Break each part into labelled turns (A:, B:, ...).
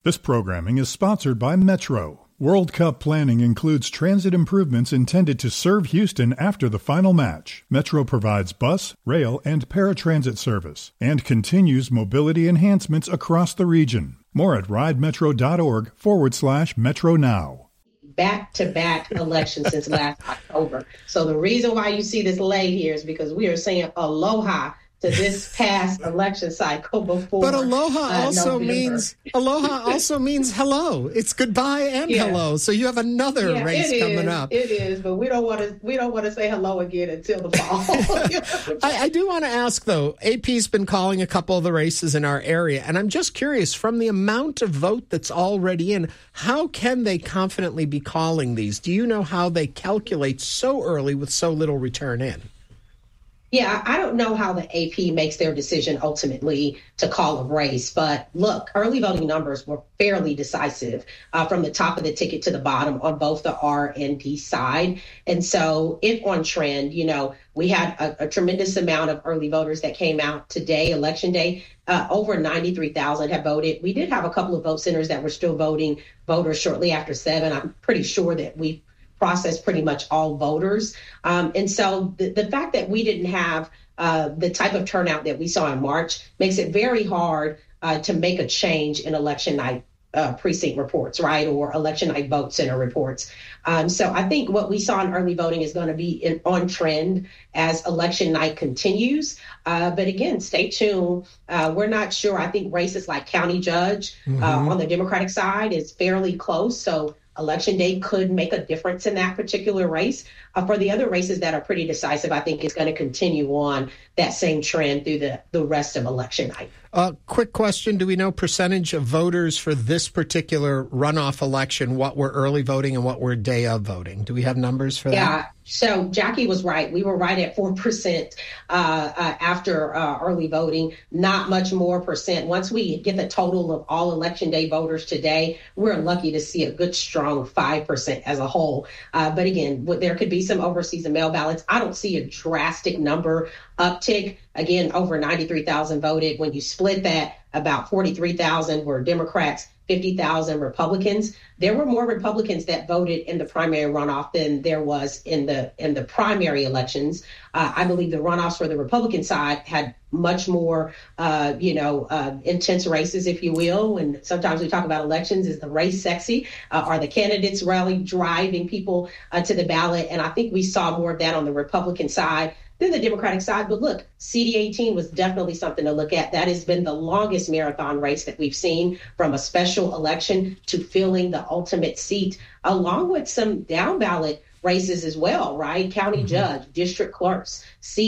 A: This programming is sponsored by Metro. World Cup planning includes transit improvements intended to serve Houston after the final match. Metro provides bus, rail, and paratransit service and continues mobility enhancements across the region. More at ridemetro.org/Metro Now.
B: Back-to-back elections since last October. So the reason why you see this late here is because we are saying aloha to this past election cycle before.
C: But aloha also means hello. It's goodbye and hello. So you have another race coming up.
B: It is, but we don't want to say hello again until the fall.
C: I do want to ask though. AP's been calling a couple of the races in our area, and I'm just curious from the amount of vote that's already in, how can they confidently be calling these? Do you know how they calculate so early with so little return in?
B: Yeah, I don't know how the AP makes their decision ultimately to call a race. But look, early voting numbers were fairly decisive from the top of the ticket to the bottom on both the R and D side. And so if on trend, we had a tremendous amount of early voters that came out today, election day. Over 93,000 have voted. We did have a couple of vote centers that were still voting voters shortly after 7. I'm pretty sure that we process pretty much all voters. And so the fact that we didn't have the type of turnout that we saw in March makes it very hard to make a change in election night precinct reports, right, or election night vote center reports. So I think what we saw in early voting is going to be on trend as election night continues. But again, stay tuned. We're not sure. I think races like county judge on the Democratic side is fairly close. So Election day could make a difference in that particular race. For the other races that are pretty decisive, I think it's going to continue on that same trend through the rest of election night.
C: Quick question. Do we know percentage of voters for this particular runoff election, what were early voting and what were day of voting? Do we have numbers for that?
B: Yeah. So Jackie was right. We were right at 4% after early voting, not much more percent. Once we get the total of all election day voters today, we're lucky to see a good, strong 5% as a whole. But again, there could be some overseas and mail ballots. I don't see a drastic number uptick. Again, over 93,000 voted. When you split that, about 43,000 were Democrats, 50,000 Republicans. There were more Republicans that voted in the primary runoff than there was in the primary elections. I believe the runoffs for the Republican side had much more, intense races, if you will. And sometimes we talk about elections, is the race sexy? Are the candidates really driving people to the ballot? And I think we saw more of that on the Republican side than the Democratic side. But look, CD18 was definitely something to look at. That has been the longest marathon race that we've seen, from a special election to filling the ultimate seat, along with some down ballot races as well, right? County judge, district clerks,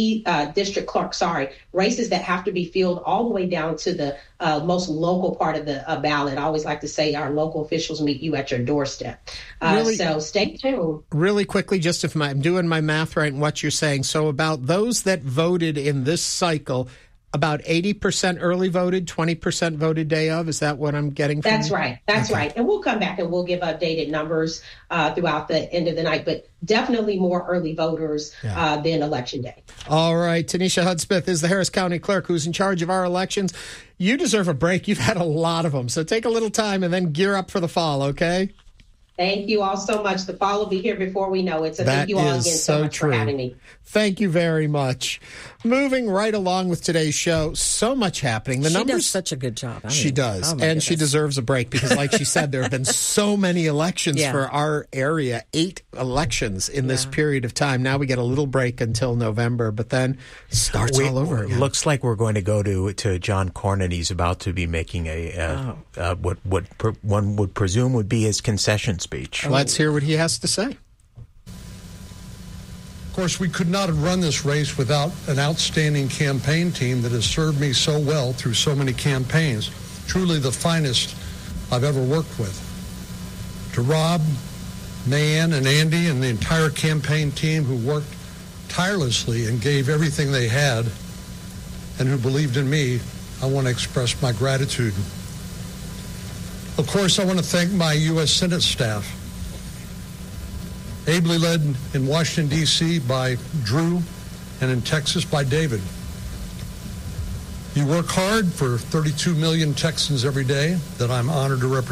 B: races that have to be filled all the way down to the most local part of the ballot. I always like to say our local officials meet you at your doorstep. So stay tuned.
C: Really quickly, just if I'm doing my math right and what you're saying. So about those that voted in this cycle, about 80% early voted, 20% voted day of. Is that what I'm getting from
B: That's
C: you?
B: right. That's right. And we'll come back and we'll give updated numbers throughout the end of the night, but definitely more early voters than Election Day.
C: All right. Tanisha Hudspeth is the Harris County Clerk who's in charge of our elections. You deserve a break. You've had a lot of them. So take a little time and then gear up for the fall, okay?
B: Thank you all so much. The fall will be here before we know it. So thank you all again so much for having me.
C: Thank you very much. Moving right along with today's show, so much happening.
D: She does such a good job.
C: She does. And she deserves a break because, like she said, there have been so many elections for our area, 8 elections in this period of time. Now we get a little break until November, but then starts all over again.
E: Looks like we're going to go to John Cornyn. He's about to be making what one would presume would be his concession speech.
C: Let's hear what he has to say.
F: Of course, we could not have run this race without an outstanding campaign team that has served me so well through so many campaigns. Truly the finest I've ever worked with. To Rob, Mayanne, and Andy, and the entire campaign team who worked tirelessly and gave everything they had, and who believed in me, I want to express my gratitude. Of course, I want to thank my U.S. Senate staff, ably led in Washington, D.C. by Drew, and in Texas by David. You work hard for 32 million Texans every day that I'm honored to represent.